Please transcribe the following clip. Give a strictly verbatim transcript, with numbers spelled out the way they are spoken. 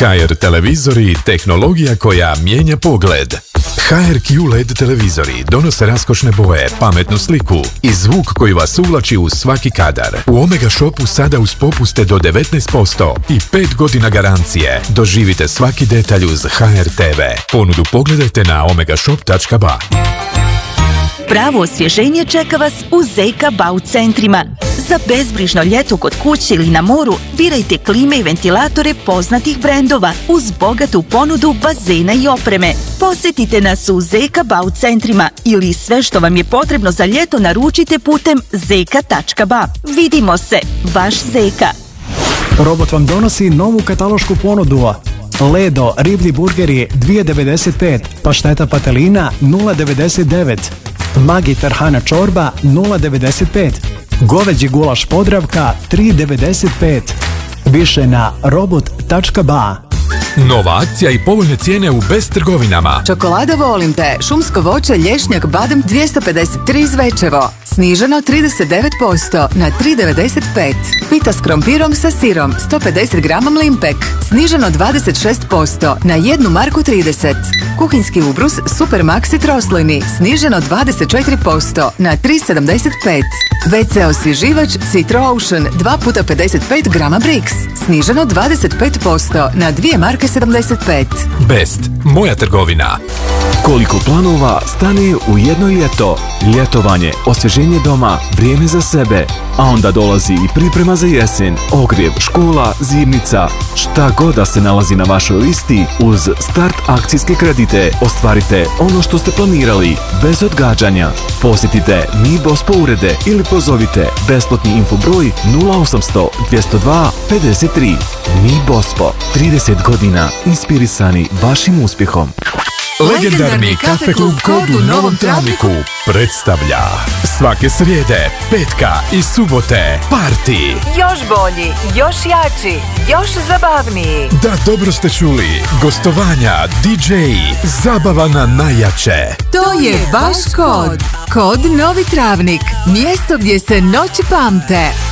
ha er televizori, tehnologija koja mijenja pogled. ha er kju el e de televizori donose raskošne boje, pametnu sliku i zvuk koji vas uvlači u svaki kadar. U Omega Shopu sada uz popuste do devetnaest posto i pet godina garancije. Doživite svaki detalj uz ha er te ve. Ponudu pogledajte na omegashop tačka ba. Pravo osvježenje čeka vas u Zeka Bau centrima. Za bezbrižno ljeto kod kuće ili na moru birajte klime i ventilatore poznatih brendova uz bogatu ponudu bazena i opreme. Posjetite nas u Zeka Bau centrima ili sve što vam je potrebno za ljeto naručite putem zeka tačka ba. Vidimo se, vaš Zeka. Robot vam donosi novu katalošku ponudu. Ledo, riblji burgeri dvije devedeset pet, pašteta patelina nula devedeset devet, Magi Tarhana čorba nula devedeset pet, goveđi gulaš Podravka tri devedeset pet. Više na robot tačka ba. Nova akcija i povoljne cijene u Best trgovinama. Čokolada Volim te, šumsko voće, lješnjak, badem dvjesto pedeset tri Zvečevo. Sniženo trideset devet posto na tri devedeset pet. Pita s krompirom sa sirom sto pedeset grama Mlimpek. Sniženo dvadeset šest posto na jednu marku trideset. Kuhinjski ubrus Super Maxi troslojni. Sniženo dvadeset četiri posto na tri sedamdeset pet. ve ce osvježivač Citro Ocean dva puta pedeset pet grama Brix. Sniženo dvadeset pet posto na dvije marke sedamdeset pet. Best, moja trgovina. Koliko planova stane u jedno ljeto. Ljetovanje, osvježenje doma, vrijeme za sebe. A onda dolazi i priprema za jesen, ogrjev, škola, zimnica. Šta god da se nalazi na vašoj listi, uz Start akcijske kredite ostvarite ono što ste planirali, bez odgađanja. Posjetite Mi Bospo urede ili pozovite besplatni info broj nula osamsto dvjesto dva pedeset tri. Mi Bospo, trideset godina inspirisani vašim uspjehom. Legendarni kafe klub Kod u Novom Travniku predstavlja svake srijede, petka i subote party. Još bolji, još jači, još zabavniji. Da, dobro ste čuli. Gostovanja, di džeji, zabava na najjače. To je baš Kod. Kod Novi Travnik. Mjesto gdje se noći pamte.